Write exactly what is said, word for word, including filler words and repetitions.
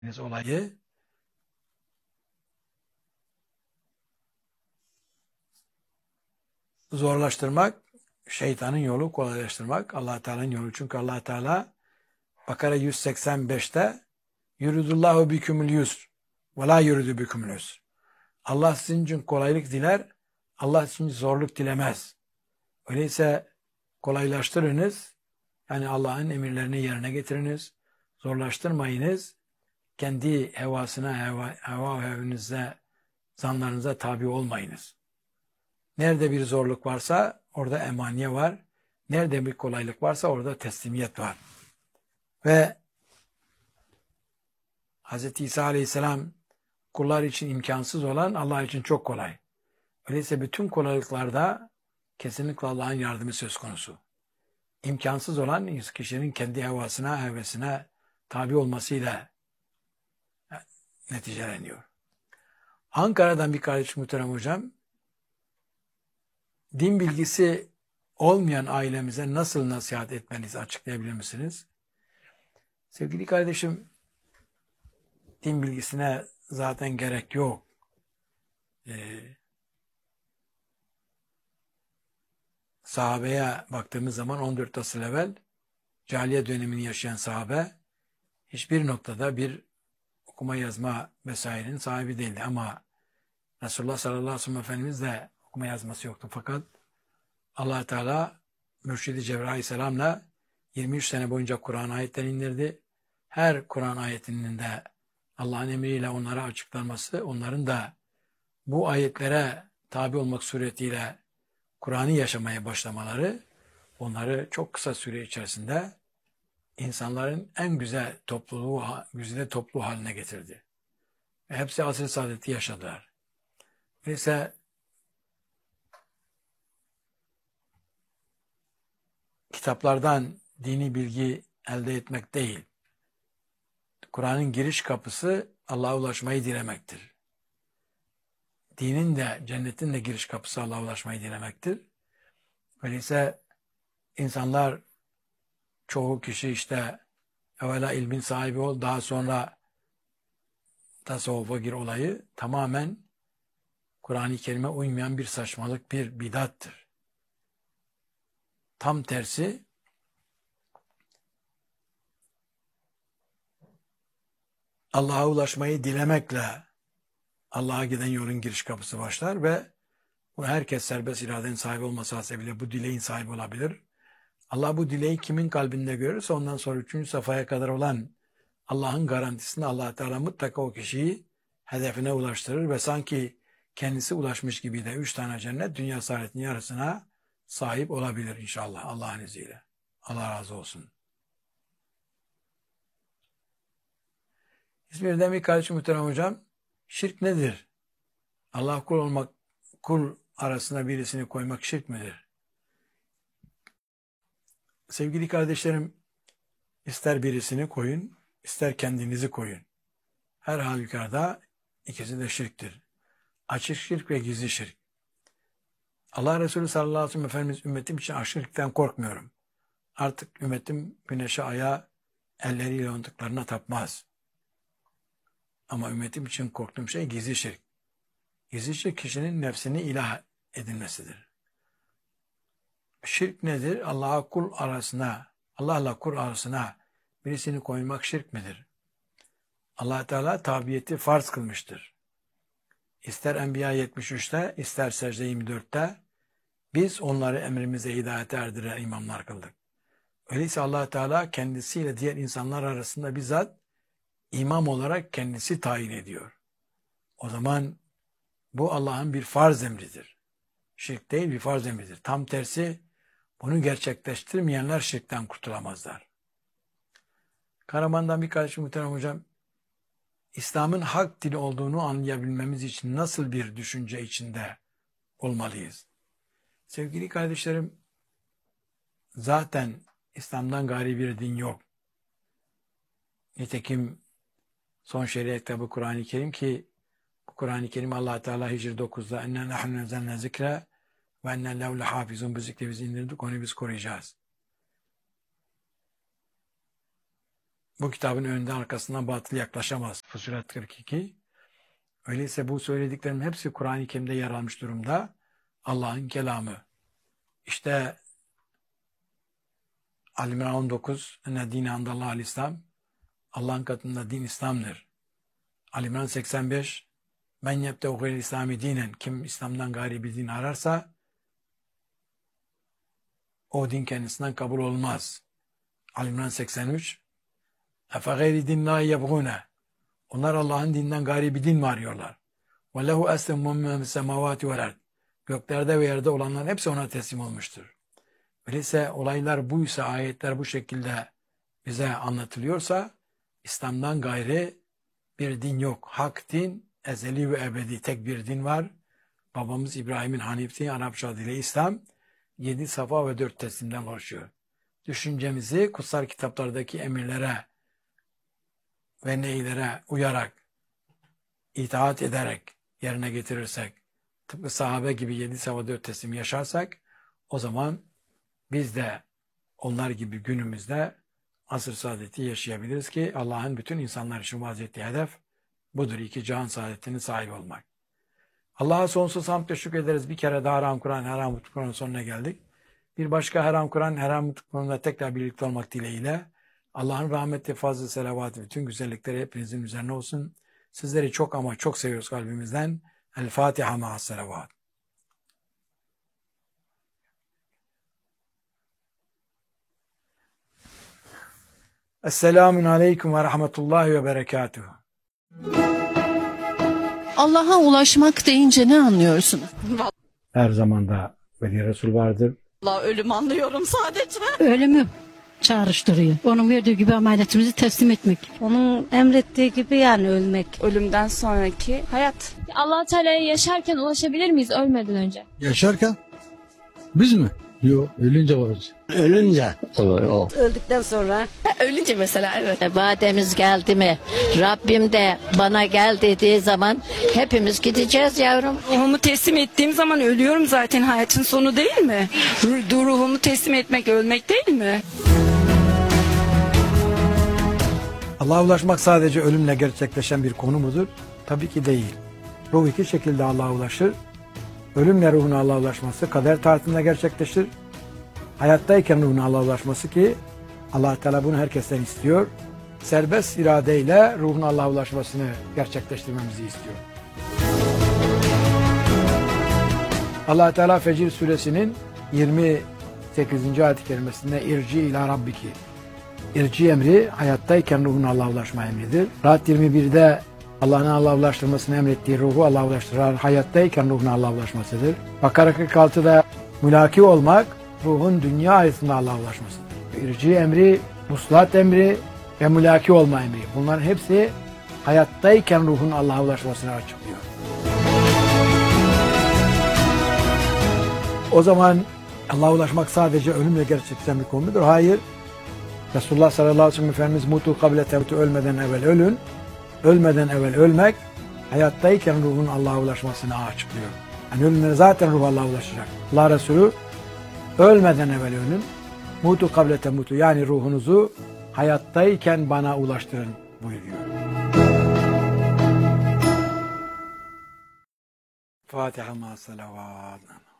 olayı zorlaştırmak, şeytanın yolu kolaylaştırmak, Allah Teala'nın yolu. Çünkü Allah Teala Bakara yüz seksen beşte yuridullahu bikümül yusr ve la yuridu bikümül usr. Allah sizin için kolaylık diler, Allah sizin için zorluk dilemez. Öyleyse kolaylaştırınız, yani Allah'ın emirlerini yerine getiriniz, zorlaştırmayınız, kendi hevasına, heva, heva hevinize, zanlarınıza tabi olmayınız. Nerede bir zorluk varsa orada emaniye var, nerede bir kolaylık varsa orada teslimiyet var. Ve Hz. İsa Aleyhisselam kullar için imkansız olan Allah için çok kolay. Öyleyse bütün kolaylıklarda kesinlikle Allah'ın yardımı söz konusu. İmkansız olan kişinin kendi hevasına, hevesine tabi olmasıyla neticeleniyor. Ankara'dan bir kardeş muhterem hocam, din bilgisi olmayan ailemize nasıl nasihat etmenizi açıklayabilir misiniz? Sevgili kardeşim, din bilgisine zaten gerek yok. Ee, sahabeye baktığımız zaman on dört asır evvel cahiliye dönemini yaşayan sahabe hiçbir noktada bir okuma yazma vesairenin sahibi değildi. Ama Resulullah sallallahu aleyhi ve sellem Efendimiz de okuma yazması yoktu. Fakat Allah Teala Mürşid-i Cebrail aleyhisselamla yirmi üç sene boyunca Kur'an ayetlerini indirdi. Her Kur'an ayetinin de Allah'ın emriyle onlara açıklanması, onların da bu ayetlere tabi olmak suretiyle Kur'an'ı yaşamaya başlamaları onları çok kısa süre içerisinde insanların en güzel topluluğu, güzide topluluğu haline getirdi. Ve hepsi asr-ı saadeti yaşadılar. Neyse kitaplardan dini bilgi elde etmek değil, Kur'an'ın giriş kapısı Allah'a ulaşmayı dilemektir. Dinin de, cennetin de giriş kapısı Allah'a ulaşmayı dilemektir. Öyleyse insanlar, çoğu kişi işte evvela ilmin sahibi ol, daha sonra tasavvufa gir olayı tamamen Kur'an-ı Kerim'e uymayan bir saçmalık, bir bidattır. Tam tersi, Allah'a ulaşmayı dilemekle Allah'a giden yolun giriş kapısı başlar ve bu herkes serbest iradenin sahibi olması hasebiyle bu dileğin sahibi olabilir. Allah bu dileği kimin kalbinde görürse ondan sonra üçüncü safhaya kadar olan Allah'ın garantisini Allah Teala mutlaka o kişiyi hedefine ulaştırır ve sanki kendisi ulaşmış gibi de üç tane cennet dünya saadetinin yarısına sahip olabilir inşallah Allah'ın izniyle. Allah razı olsun. İzmir'den bir kardeşim muhterem hocam, şirk nedir? Allah kul olmak, kul arasına birisini koymak şirk midir? Sevgili kardeşlerim, ister birisini koyun, ister kendinizi koyun. Her halükarda ikisi de şirktir. Açık şirk ve gizli şirk. Allah Resulü sallallahu aleyhi ve sellem Efendimiz ümmetim için aşırılıktan korkmuyorum. Artık ümmetim güneşe, aya, elleriyle onduklarına tapmaz. Ama ümmetim için korktuğum şey gizli şirk. Gizli şirk kişinin nefsini ilah edinmesidir. Şirk nedir? Allah'a kul arasına, Allah'la kul arasına birisini koymak şirk midir? Allah Teala tabiyeti farz kılmıştır. İster Enbiya yetmiş üçte, ister Secde yirmi dörtte biz onları emrimize hidayete erdiren imamlar kıldık. Öyleyse Allah Teala kendisiyle diğer insanlar arasında bizzat imam olarak kendisi tayin ediyor. O zaman bu Allah'ın bir farz emridir. Şirk değil, bir farz emridir. Tam tersi, bunu gerçekleştirmeyenler şirkten kurtulamazlar. Karaman'dan bir kardeşim muhterem hocam, İslam'ın hak dini olduğunu anlayabilmemiz için nasıl bir düşünce içinde olmalıyız? Sevgili kardeşlerim, zaten İslam'dan gayri bir din yok. Nitekim son şeriat kitabı Kur'an-ı Kerim ki bu Kur'an-ı Kerim Allah Teala Hicr dokuzda enne nahnu nezzelne zikre ve enne lehu lehafizun, bu zikri biz indirdik, onu biz koruyacağız. Bu kitabın önünden arkasından batıl yaklaşamaz. Fusilet kırk iki. Öyleyse bu söylediklerimin hepsi Kur'an-ı Kerim'de yer almış durumda. Allah'ın kelamı. İşte Al-İmran on dokuz. Enne dîne andallâhul İslam. Allah'ın katında din İslam'dır. Al-İmran seksen beş. Men yebtehu gayril İslami dinen. Kim İslam'dan gayri bir din ararsa o din kendisinden kabul olmaz. Al-İmran seksen üç. Efe gayri dinlâhi yebgûne. Onlar Allah'ın dininden gayri bir din mi arıyorlar? Ve lehu eslemu men semavati vel ard. Göklerde ve yerde olanların hepsi ona teslim olmuştur. Öyleyse olaylar buysa, ayetler bu şekilde bize anlatılıyorsa, İslam'dan gayri bir din yok. Hak din, ezeli ve ebedi tek bir din var. Babamız İbrahim'in Hanif dini, Arapça adıyla İslam, yedi safa ve dört teslimden oluşuyor. Düşüncemizi kutsal kitaplardaki emirlere ve neylere uyarak, itaat ederek yerine getirirsek, tıpkı sahabe gibi yedi safa dört teslim yaşarsak, o zaman biz de onlar gibi günümüzde asr saadeti yaşayabiliriz ki Allah'ın bütün insanlar için vaaz ettiği hedef budur. İki cihan saadetinin sahibi olmak. Allah'a sonsuz hamd ve şükrederiz. Bir kere daha Haram Kur'an, Haram Mutlu Kur'an'ın sonuna geldik. Bir başka Haram Kur'an, Haram Mutlu Kur'an'la tekrar birlikte olmak dileğiyle Allah'ın rahmeti, fazlı, selavatı, bütün güzellikleri hepinizin üzerine olsun. Sizleri çok ama çok seviyoruz kalbimizden. El Fatiha ma'as selavat. Esselamun aleyküm ve rahmetullahi ve berekatuhu. Allah'a ulaşmak deyince ne anlıyorsunuz? Her zamanda Veli Resul vardır. Vallahi ölüm anlıyorum sadece. Ölümü çağrıştırıyor. Onun verdiği gibi ameliyatımızı teslim etmek. Onun emrettiği gibi yani ölmek. Ölümden sonraki hayat. Allah Teala'ya yaşarken ulaşabilir miyiz ölmeden önce? Yaşarken biz mi? Yok, ölünce varız. Ölünce oluyor o. Öldükten sonra. Ölünce mesela evet. Vademiz geldi mi? Rabbim de bana gel dediği zaman hepimiz gideceğiz yavrum. Ruhumu teslim ettiğim zaman ölüyorum zaten, hayatın sonu değil mi? Ruh, ruhumu teslim etmek ölmek değil mi? Allah'a ulaşmak sadece ölümle gerçekleşen bir konu mudur? Tabii ki değil. Ruh iki şekilde Allah'a ulaşır. Ölümle ruhun Allah'a ulaşması kader taatında gerçekleşir. Hayattayken ruhun Allah'a ulaşması ki Allah Teala bunu herkesten istiyor. Serbest iradeyle ruhun Allah'a ulaşmasını gerçekleştirmemizi istiyor. Allah Teala Fecir suresinin yirmi sekizinci ayet-i kerimesinde irci ila rabbiki. İrci emri hayattayken ruhun Allah'a ulaşma emridir. Rahat yirmi birde Allah'ın Allah'a ulaştırmasını emrettiği ruhu Allah'a ulaştırar. Hayattayken ruhun Allah'a ulaşmasıdır. Bakara kırk altıda mülaki olmak ruhun dünya hayatında Allah'a ulaşmasıdır. İrci emri, muslat emri ve mülaki olma emri. Bunların hepsi hayattayken ruhun Allah'a ulaşmasını açıklıyor. O zaman Allah'a ulaşmak sadece ölümle gerçekleşen bir konudur. Hayır. Resulullah sallallahu aleyhi ve sellem Efendimiz mutu kabile tevti, ölmeden evvel ölün. Ölmeden evvel ölmek, hayattayken ruhun Allah'a ulaşmasını açıklıyor. Yani ölümden zaten ruh Allah'a ulaşacak. Allah Resulü ölmeden evvel ölün. Mutu kabile temutu, yani ruhunuzu hayattayken bana ulaştırın buyuruyor. Fatiha ma'as selavat.